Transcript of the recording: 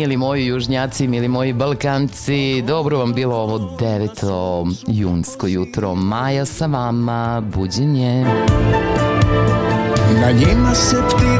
mili moji južnjaci, mili moji Balkanci, dobro vam bilo ovo 9. junsko jutro. Maja sa vama, buđenje. Na njima se ptice